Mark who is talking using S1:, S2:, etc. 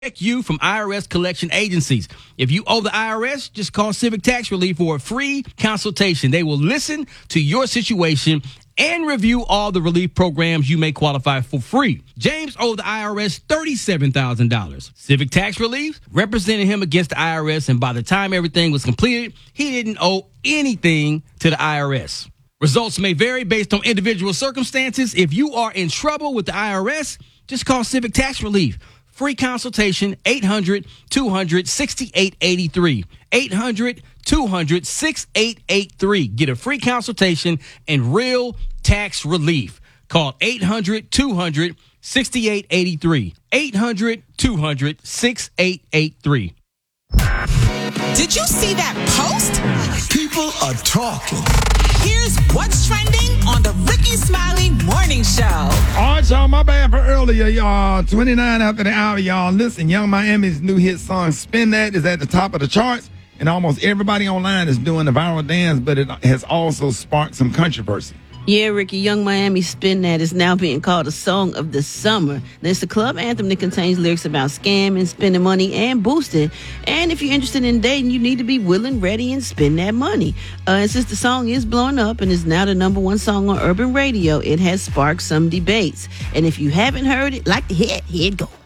S1: you from IRS collection agencies. If you owe the IRS, just call Civic Tax Relief for a free consultation. They will listen to your situation and review all the relief programs you may qualify for free. James owed the IRS $37,000. Civic Tax Relief represented him against the IRS, and by the time everything was completed, he didn't owe anything to the IRS. Results may vary based on individual circumstances. If you are in trouble with the IRS, just call Civic Tax Relief. Free consultation, 800-200-6883. 800-200-6883. Get a free consultation and real tax relief. Call 800-200-6883. 800-200-6883.
S2: Did you see that post?
S3: People are talking.
S2: Here's what's trending on the Ricky Smiley Morning Show.
S4: All right, y'all, my bad for earlier, y'all. 29 after the hour, y'all. Listen, Young Miami's new hit song, Spin That, is at the top of the charts, and almost everybody online is doing the viral dance, but it has also sparked some controversy.
S5: Yeah, Ricky, Young Miami Spin That is now being called a song of the summer. It's a club anthem that contains lyrics about scamming, spending money, and boosting. And if you're interested in dating, you need to be willing, ready, and spend that money. And since the song is blowing up and is now the #1 song on urban radio, it has sparked some debates. And if you haven't heard it, like to hear it, here it goes.